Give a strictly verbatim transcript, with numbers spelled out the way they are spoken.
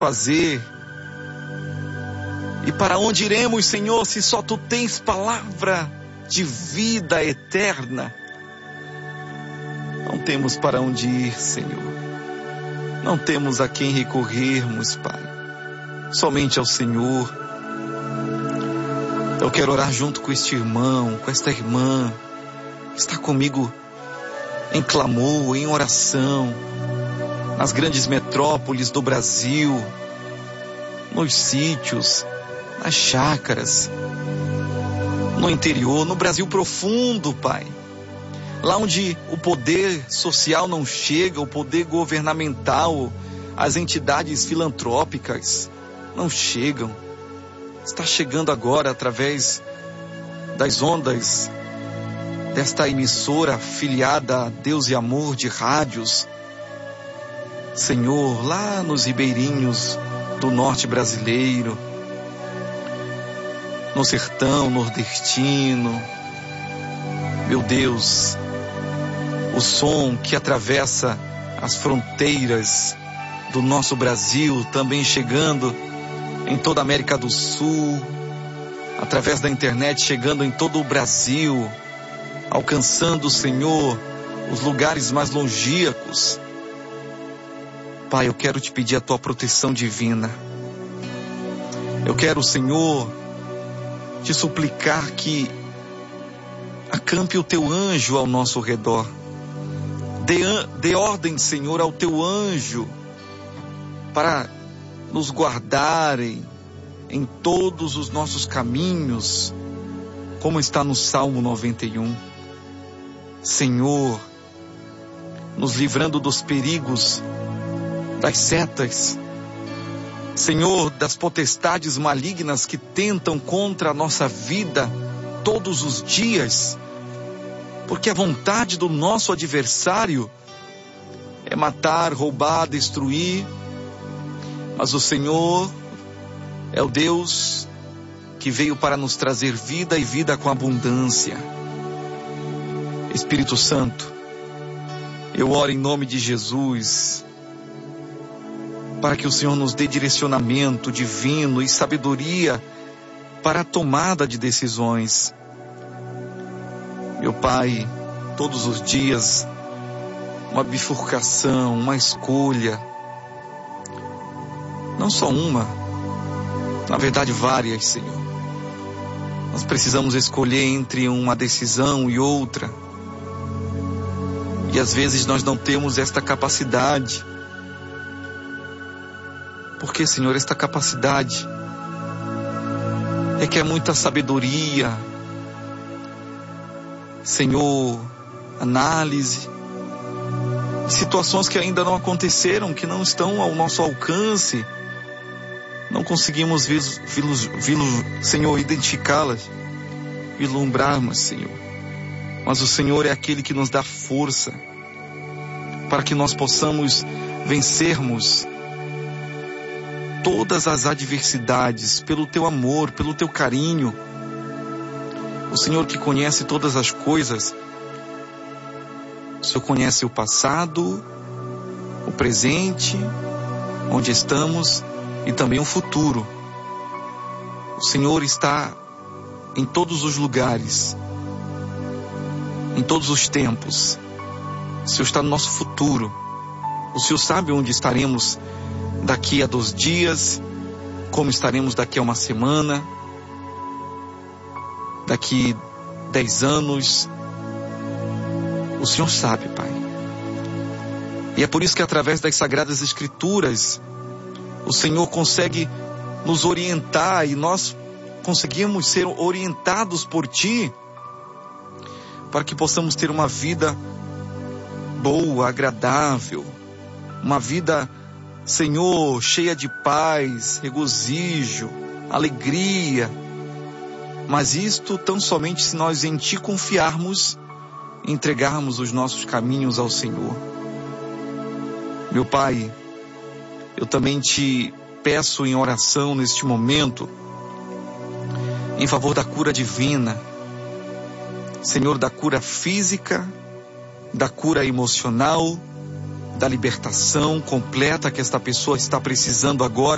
fazer? E para onde iremos, Senhor, se só Tu tens palavra de vida eterna? Não temos para onde ir, Senhor. Não temos a quem recorrermos, Pai. Somente ao Senhor. Eu quero orar junto com este irmão, com esta irmã, que está comigo em clamor, em oração, nas grandes metrópoles do Brasil, nos sítios, nas chácaras, no interior, no Brasil profundo, Pai. Lá onde o poder social não chega, o poder governamental, as entidades filantrópicas não chegam. Está chegando agora através das ondas desta emissora afiliada a Deus e Amor de rádios. Senhor, lá nos ribeirinhos do norte brasileiro, no sertão nordestino, meu Deus, o som que atravessa as fronteiras do nosso Brasil, também chegando em toda a América do Sul, através da internet, chegando em todo o Brasil, alcançando, Senhor, os lugares mais longínquos. Pai, eu quero te pedir a tua proteção divina. Eu quero, Senhor, te suplicar que acampe o teu anjo ao nosso redor. Dê, dê ordem, Senhor, ao teu anjo para nos guardarem em todos os nossos caminhos, como está no Salmo noventa e um. Senhor, nos livrando dos perigos, das setas, Senhor, das potestades malignas que tentam contra a nossa vida todos os dias, porque a vontade do nosso adversário é matar, roubar, destruir, mas o Senhor é o Deus que veio para nos trazer vida e vida com abundância. Espírito Santo, eu oro em nome de Jesus, para que o Senhor nos dê direcionamento divino e sabedoria para a tomada de decisões. Meu Pai, todos os dias, uma bifurcação, uma escolha, não só uma, na verdade várias, Senhor. Nós precisamos escolher entre uma decisão e outra, e às vezes nós não temos esta capacidade. Porque, Senhor, esta capacidade requer muita sabedoria, Senhor, análise, situações que ainda não aconteceram, que não estão ao nosso alcance, não conseguimos, vilos, vilos, vilos, Senhor, identificá-las, vislumbrarmos, Senhor. Mas o Senhor é aquele que nos dá força para que nós possamos vencermos todas as adversidades pelo teu amor, pelo teu carinho. O Senhor que conhece todas as coisas, o Senhor conhece o passado, o presente, onde estamos e também o futuro. O Senhor está em todos os lugares, em todos os tempos. O Senhor está no nosso futuro. O Senhor sabe onde estaremos daqui a dois dias, como estaremos daqui a uma semana, daqui dez anos. O Senhor sabe, Pai. E é por isso que através das Sagradas Escrituras, o Senhor consegue nos orientar e nós conseguimos ser orientados por Ti, para que possamos ter uma vida boa, agradável, uma vida, Senhor, cheia de paz, regozijo, alegria. Mas isto tão somente se nós em Ti confiarmos, entregarmos os nossos caminhos ao Senhor. Meu Pai, eu também Te peço em oração neste momento, em favor da cura divina, Senhor, da cura física, da cura emocional, da libertação completa que esta pessoa está precisando agora.